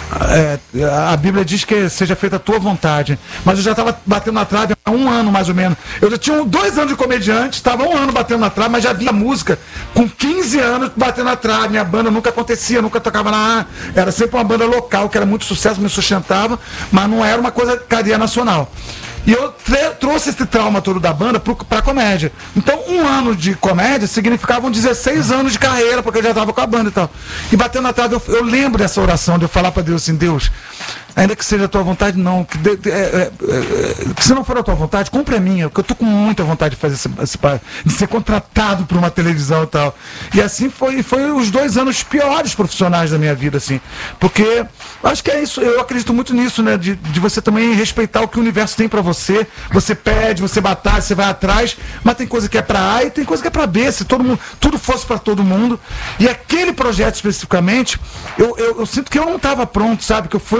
é, a Bíblia diz que seja feita a tua vontade. Mas eu já estava batendo na trave há um ano, mais ou menos. Eu já tinha dois anos de comediante, estava um ano batendo na trave, mas já via música com quinze anos batendo na trave. Minha banda nunca acontecia, nunca tocava na. Era sempre uma banda local, que era muito sucesso, me sustentava, mas não era uma coisa cadeia nacional. E eu tre- trouxe esse trauma todo da banda pro, pra comédia. Então, um ano de comédia significavam dezesseis anos de carreira, porque eu já tava com a banda e tal. E batendo na trave, eu, eu lembro dessa oração, de eu falar pra Deus assim, Deus, ainda que seja a tua vontade, não. Que, de, de, é, é, é, que se não for a tua vontade, cumpre a minha, porque eu tô com muita vontade de fazer esse, esse pa- de ser contratado por uma televisão e tal. E assim foi, foi os dois anos piores profissionais da minha vida, assim. Porque acho que é isso, eu acredito muito nisso, né? De, de você também respeitar o que o universo tem pra você. Você pede, você batalha, você vai atrás, mas tem coisa que é pra A e tem coisa que é pra B. Se todo mundo, tudo fosse pra todo mundo. E aquele projeto especificamente, eu, eu, eu sinto que eu não tava pronto, sabe? Que foi uma forçação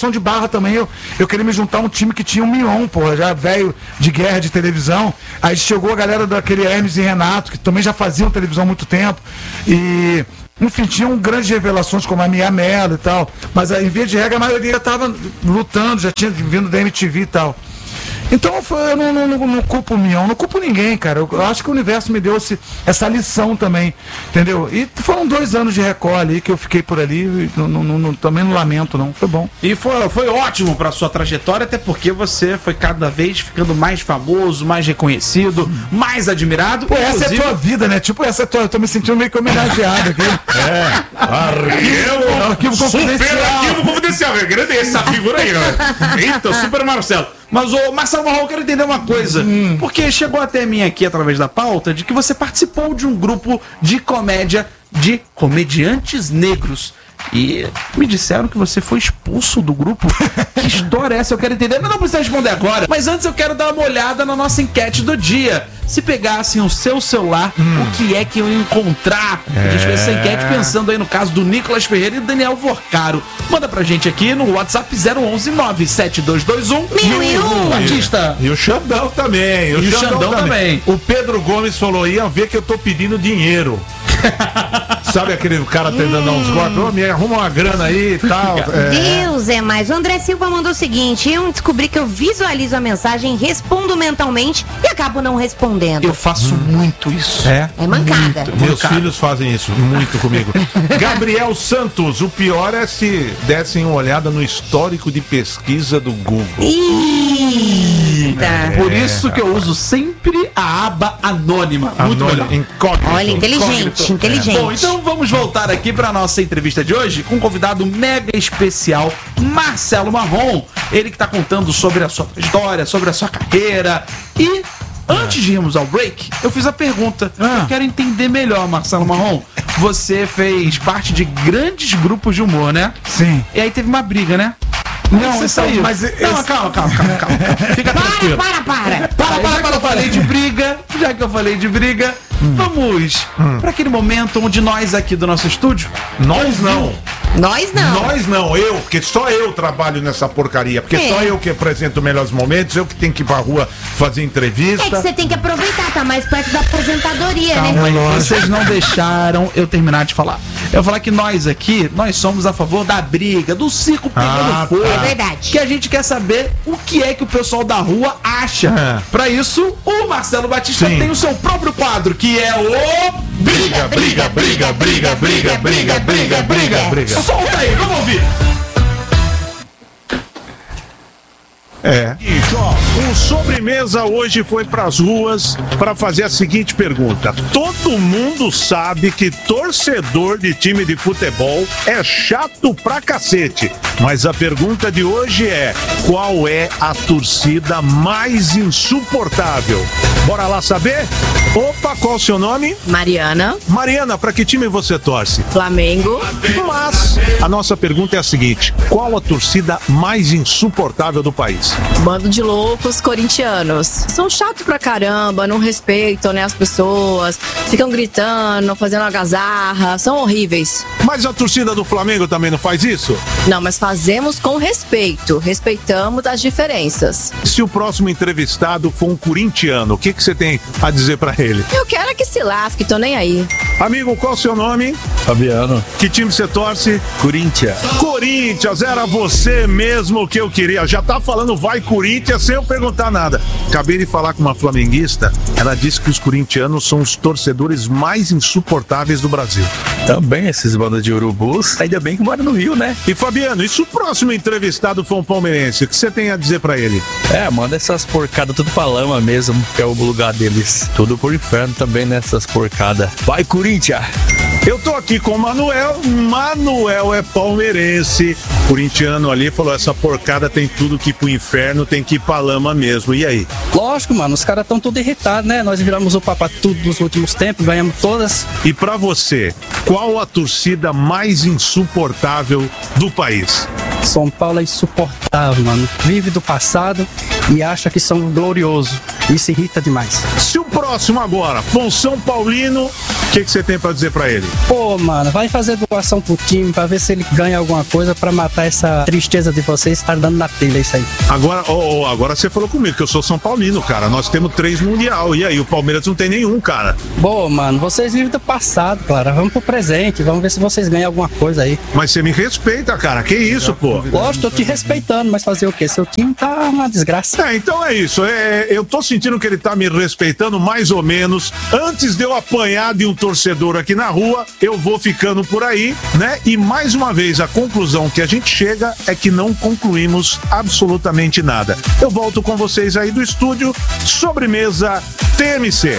forçação de barra também. Eu, eu queria me juntar a um time que tinha um Mion, porra, já velho de guerra de televisão. Aí chegou a galera daquele Hermes e Renato, que também já faziam televisão há muito tempo. E... enfim, tinham grandes revelações como a Mia Mello e tal, mas em via de regra a maioria estava lutando, já tinha vindo da M T V e tal. Então foi, eu não, não, não, não culpo o Mion, não culpo ninguém, cara. Eu, eu acho que o universo me deu esse, essa lição também, entendeu? E foram dois anos de Record ali que eu fiquei por ali, e não, não, não, também não lamento, não. Foi bom. E foi, foi ótimo pra sua trajetória, até porque você foi cada vez ficando mais famoso, mais reconhecido, mais admirado. Pô, essa é a tua vida, né? Tipo, essa é a tua. Eu tô me sentindo meio que homenageado aqui. É. Arquivo, arquivo confidencial. Super arquivo confidencial. Grande essa figura aí, né? Eita, Super Marcelo. Mas, ô, Marcelo Marrom, eu quero entender uma coisa. Hum. Porque chegou até mim aqui, através da pauta, de que você participou de um grupo de comédia de comediantes negros. E me disseram que você foi expulso do grupo. Que história é essa? Eu quero entender, mas não precisa responder agora. Mas antes eu quero dar uma olhada na nossa enquete do dia. Se pegassem o seu celular, hum. o que é que iam encontrar? É. A gente fez essa enquete pensando aí no caso do Nicolas Ferreira e do Daniel Vorcaro. Manda pra gente aqui no WhatsApp zero onze nove sete dois dois um mil e um. Batista. E o Xandão também. O e Xandão, o Xandão também. também. O Pedro Gomes falou, ia ver que eu tô pedindo dinheiro. Sabe aquele cara tentando dar uns golpes? Ô, me arruma uma grana aí e tal. É. Deus é mais. O André Silva mandou o seguinte: eu descobri que eu visualizo a mensagem, respondo mentalmente e acabo não respondendo. Eu faço hum. muito isso. É? É mancada. Muito. Meus mancada. filhos fazem isso muito comigo. Gabriel Santos, o pior é se dessem uma olhada no histórico de pesquisa do Google. Eita. É. Por isso que eu uso sempre a aba anônima. Muito melhor. Incógnito. Olha, inteligente, inteligente. Bom, então vamos voltar aqui para nossa entrevista de hoje com um convidado mega especial, Marcelo Marrom. Ele que está contando sobre a sua história, sobre a sua carreira. E antes de irmos ao break, eu fiz a pergunta. Ah. Eu quero entender melhor, Marcelo Marrom. Você fez parte de grandes grupos de humor, né? Sim. E aí teve uma briga, né? Não, você saiu. Mas não, esse... calma, calma, calma, calma, calma. Fica para, tranquilo. Para, para, para. Para, para, para. Eu falei de briga. Já que eu falei de briga, hum. vamos hum. para aquele momento onde nós aqui do nosso estúdio... Nós não. Nós não. Nós não, eu, porque só eu trabalho nessa porcaria. Porque é. só eu que apresento melhores momentos, eu que tenho que ir pra rua fazer entrevista. É que você tem que aproveitar, tá mais perto da aposentadoria, Calma, né? Vocês não deixaram eu terminar de falar. Eu vou falar que nós aqui, nós somos a favor da briga, do circo pegando ah, fogo. É verdade. Que a gente quer saber o que é que o pessoal da rua acha. É. Pra isso, o Marcelo Batista Sim. tem o seu próprio quadro, que é o... Briga, briga, briga, briga, briga, briga, briga, briga, briga. Solta aí, vamos ouvir. É. Isso, ó, o Sobremesa hoje foi pras ruas para fazer a seguinte pergunta. Todo mundo sabe que torcedor de time de futebol é chato pra cacete. Mas a pergunta de hoje é: qual é a torcida mais insuportável? Bora lá saber? Opa, qual o seu nome? Mariana. Mariana, pra que time você torce? Flamengo. Mas a nossa pergunta é a seguinte: qual a torcida mais insuportável do país? Bando de loucos corintianos. São chatos pra caramba, não respeitam, né, as pessoas, ficam gritando, fazendo algazarra, são horríveis. Mas a torcida do Flamengo também não faz isso? Não, mas fazemos com respeito, respeitamos as diferenças. Se o próximo entrevistado for um corintiano, o que que você tem a dizer pra ele? Eu quero é que se lasque, tô nem aí. Amigo, qual o seu nome? Fabiano. Que time você torce? Corinthians. Corinthians, era você mesmo que eu queria. Já tá falando vai Corinthians sem eu perguntar nada. Acabei de falar com uma flamenguista, ela disse que os corintianos são os torcedores mais insuportáveis do Brasil. Também esses bandos de urubus, ainda bem que mora no Rio, né? E Fabiano, e se o próximo entrevistado for um palmeirense, o que você tem a dizer pra ele? É, manda essas porcadas tudo pra lama mesmo, que é o lugar deles. Tudo por inferno também nessas porcadas. Vai Corinthians! Eu tô aqui com o Manuel, Manuel é palmeirense, corintiano ali, falou, essa porcada tem tudo que ir pro inferno, tem que ir pra lama mesmo, e aí? Lógico, mano, os caras tão tudo irritados, né? Nós viramos o papo tudo nos últimos tempos, ganhamos todas. E pra você, qual a torcida mais insuportável do país? São Paulo é insuportável, mano. Vive do passado e acha que são gloriosos. Isso irrita demais. Se o próximo agora for um São Paulino, o que que você tem pra dizer pra ele? Pô, mano, vai fazer doação pro time pra ver se ele ganha alguma coisa pra matar essa tristeza de vocês estar dando na telha isso aí. Agora, oh, oh, agora você falou comigo que eu sou São Paulino, cara. Nós temos três mundial. E aí, o Palmeiras não tem nenhum, cara. Pô, mano, vocês vivem do passado, cara. Vamos pro presente, vamos ver se vocês ganham alguma coisa aí. Mas você me respeita, cara. Que isso, pô? Lógico, tô te respeitando, mas fazer o quê? Seu time tá uma desgraça. É, então é isso. É, eu tô sentindo que ele tá me respeitando mais ou menos. Antes de eu apanhar de um torcedor aqui na rua, eu vou ficando por aí, né? E mais uma vez, a conclusão que a gente chega é que não concluímos absolutamente nada. Eu volto com vocês aí do estúdio. Sobremesa T M C.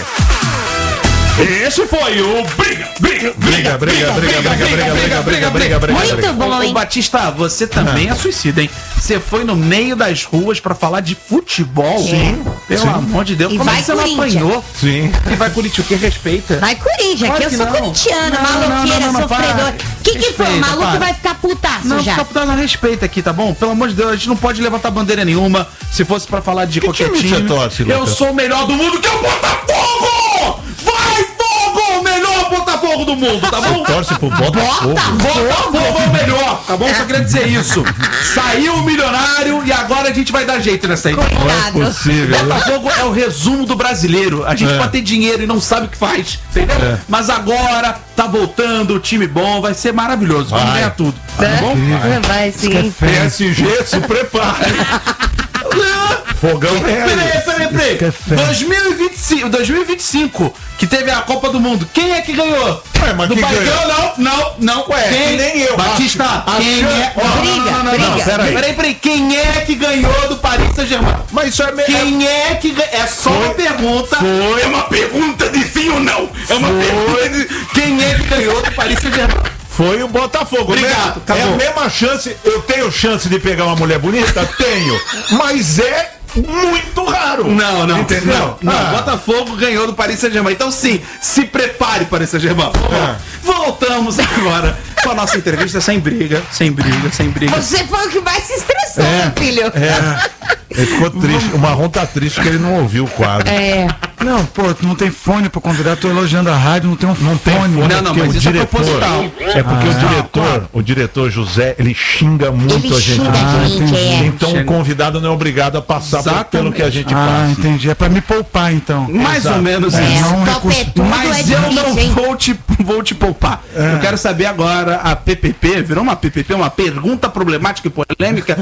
Esse foi o Briga, Briga, Briga, Briga, Briga, Briga, Briga, Briga, Briga, Briga, Briga. Muito bom, hein? Ô, Batista, você também é suicida, hein? Você foi no meio das ruas pra falar de futebol. Sim. Pelo amor de Deus, E como é vai que você não Corinthians. apanhou? Sim. E vai Corinthians, o que respeita? Vai Corinthians, Claro que eu que sou não. corintiana, Não, não, maloqueira, não, não, não, sofredor. para. Que que foi? O Respeita, maluco para. vai ficar putaço Não, já. fica por dar respeito aqui, tá bom? Pelo amor de Deus, a gente não pode levantar bandeira nenhuma se fosse pra falar de qualquer time time. você torce, Eu Lucas? sou o melhor do mundo, que é o Botafogo! Vai, Fogo! O melhor Botafogo do mundo, tá bom? Torce pro Botafogo. Botafogo é o melhor, tá bom? Só queria dizer isso. Saiu o milionário e agora a gente vai dar jeito nessa aí. Cuidado. Possível. Botafogo é o resumo do brasileiro. A gente É. pode ter dinheiro e não sabe o que faz, entendeu? É. Mas agora tá voltando, o time bom, vai ser maravilhoso. Vamos Vai. ganhar tudo, tá bom? Vai sim. P S G, se prepare. Fogão Peraí, peraí, peraí. que é fé. dois mil e vinte e cinco, dois mil e vinte e cinco, que teve a Copa do Mundo. Quem é que ganhou? Ué, mas do quem Bahia? ganhou? Não, não, não. Ué, quem? nem eu. Batista, Acho- quem acho- é? Ó, Não, briga, não, não, não, briga. não. Peraí. Peraí, peraí. Quem é que ganhou do Paris Saint-Germain? Mas isso é meio. Quem é que ganhou? É só uma pergunta. Foi. É uma pergunta de sim ou não. É uma pergunta de... Quem é que ganhou do Paris Saint-Germain? Foi o Botafogo. Obrigado, É a acabou. mesma chance. Eu tenho chance de pegar uma mulher bonita? Tenho. Mas é muito raro. Não, não. Entendeu? Não, não. Ah. Botafogo ganhou do Paris Saint-Germain. Então, sim, se prepare para esse Saint-Germain. Ah. Voltamos agora com a nossa entrevista sem briga, sem briga, sem briga. Você foi o que mais se estressou, É. meu filho. É. Ele ficou triste. O Marrom tá triste que ele não ouviu o quadro. É. Não, pô, tu não tem fone pro convidado, tô elogiando a rádio, não tem um Não tem fone. fone, Não, não, porque mas o isso é diretor, proposital. É porque o diretor, o diretor José, ele xinga muito Ele a gente. xinga Ah, a gente, entendi. é. Então o convidado não é obrigado a passar por- Exatamente. pelo que a gente Ah, passa. entendi. É pra me poupar, então. Mais Exato. ou menos É, isso. não, um recurso- topetudo Mas é eu difícil, não hein? vou te, vou te poupar. Eu quero saber agora, a P P P, virou uma P P P, uma pergunta problemática e polêmica.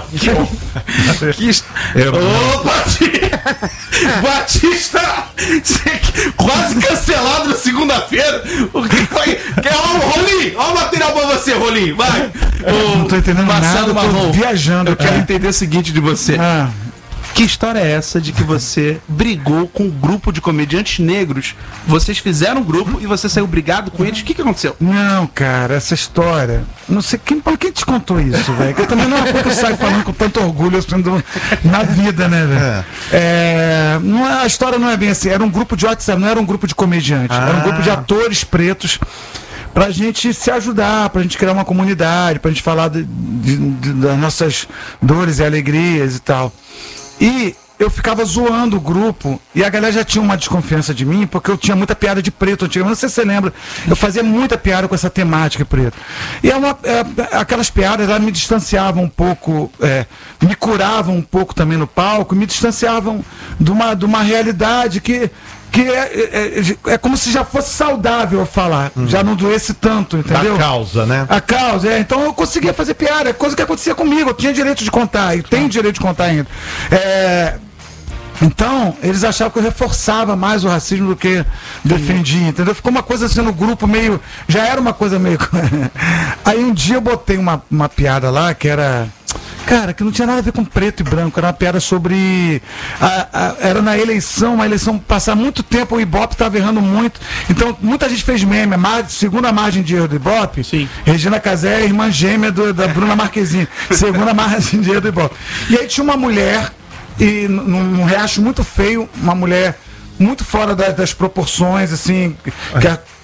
que, que, Eu- Ô, Batista! Batista! Você- Quase cancelado na segunda-feira. O que foi? Quer, ó, Rolim! Ó o material pra você, Rolim! Vai! Ô, Não tô entendendo Marcelo nada, tô Marrom, viajando. Eu quero cara. entender o seguinte de você. Ah, Que história é essa de que você brigou com um grupo de comediantes negros? Vocês fizeram um grupo e você saiu brigado com eles? O que, que aconteceu? não, cara, essa história. Não sei quem, por quem te contou isso, velho? Que eu também não é uma coisa que eu saio falando com tanto orgulho assim, do- na vida, né, velho? É, não é- a história não é bem assim. Era um grupo de WhatsApp, não era um grupo de comediantes. Era um grupo de atores pretos. Pra gente se ajudar, pra gente criar uma comunidade, pra gente falar de- de- de- das nossas dores e alegrias e tal. E eu ficava zoando o grupo e a galera já tinha uma desconfiança de mim porque eu tinha muita piada de preto antigamente. Não sei se você lembra, eu fazia muita piada com essa temática preta. E é uma, é, aquelas piadas elas me distanciavam um pouco, é, me curavam um pouco também no palco, me distanciavam de uma, de uma realidade que. Que é, é, é como se já fosse saudável eu falar, já não doesse tanto, entendeu? Da causa, né? A causa, é. Então eu conseguia fazer piada, é coisa que acontecia comigo, eu tinha direito de contar, e tenho direito de contar ainda. É, então, eles achavam que eu reforçava mais o racismo do que defendia, entendeu? Ficou uma coisa assim no grupo meio. Já era uma coisa meio. Aí um dia eu botei uma, uma piada lá que era. Cara, que não tinha nada a ver com preto e branco, era uma piada sobre. A, a, era na eleição, uma eleição passar muito tempo, o Ibope estava errando muito. Então, muita gente fez meme. A mar, segunda margem de erro do Ibope, Sim. Regina Casé é a irmã gêmea do, da Bruna Marquezine. Segunda margem de erro do Ibope. E aí tinha uma mulher, e num, num reacho muito feio, uma mulher muito fora da- das proporções, assim, que a-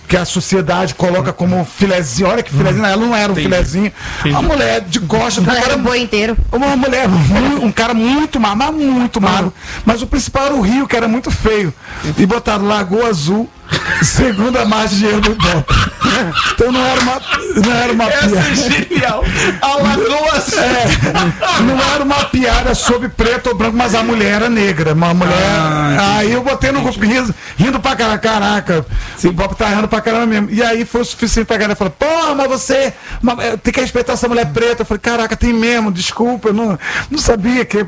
que a sociedade coloca como filezinho. Olha que filezinho, ela não era um Entendi. filezinho. Entendi. Uma mulher de costas, um Não era cara, o boi inteiro. uma mulher, mu- um cara muito magro, mas muito magro. Mas o principal era o Rio, que era muito feio. E botaram Lagoa Azul, segunda margem de erro do Ibope. Então não era uma, não era uma Essa é piada. genial. A Lagoa Azul. É, não era uma piada sobre preto ou branco, mas a mulher era negra. Uma mulher. aí eu botei no grupo rindo, rindo pra caralho. Caraca, o Ibope tá rindo pra caramba mesmo. E aí foi o suficiente pra galera falar: porra, mas você uma- tem que respeitar essa mulher preta. Eu falei: caraca, tem mesmo, desculpa, eu não, não sabia que